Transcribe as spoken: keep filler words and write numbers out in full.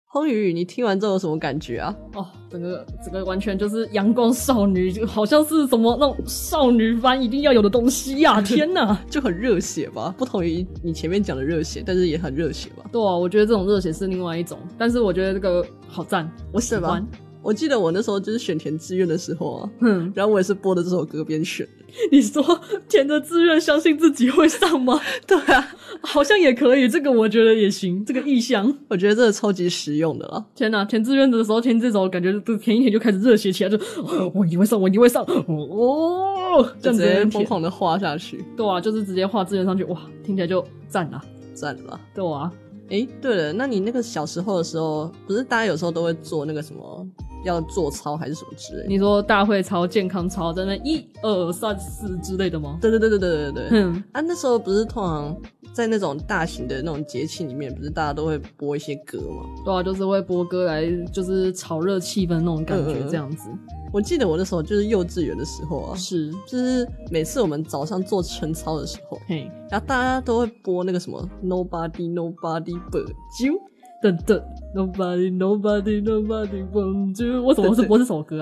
荒宇，你听完之后有什么感觉啊？ 哦，整个整个完全就是阳光少女，就好像是什么那种少女番一定要有的东西呀、啊！天哪， 就很热血吧？不同于你前面讲的热血，但是也很热血吧？ 对啊，我觉得这种热血是另外一种，但是我觉得这个好赞，我喜欢。 我记得我那时候就是选填志愿的时候啊， 嗯， 然后我也是播的这首歌边选的。 你说填着志愿相信自己会上吗？ 对啊， 好像也可以，这个我觉得也行，这个意向我觉得这个超级实用的啦。 天哪，填志愿的时候填这首感觉填一填就开始热血起来，就、哦、我一定会上，我一定会上，哦，这样子直接疯狂的画下去。 对啊，就是直接画志愿上去，哇，听起来就赞啦， 赞啦， 对啊。 诶，对了，那你那个小时候的时候，不是大家有时候都会做那个什么要做操还是什么之类的？ 你说大会操、健康操，在那一二三四之类的吗？ 对对对对对对对。 嗯， 啊，那时候不是通常在那种大型的那种节庆里面，不是大家都会播一些歌吗？ 对啊，就是会播歌来就是炒热气氛那种感觉，这样子。 嗯嗯我记得我那时候就是幼稚园的时候啊， 是， 就是每次我们早上做晨操的时候， 嘿， 然后大家都会播那个什么 Nobody Nobody But You， 等等 Nobody Nobody Nobody But You， 为什么是播这首歌啊？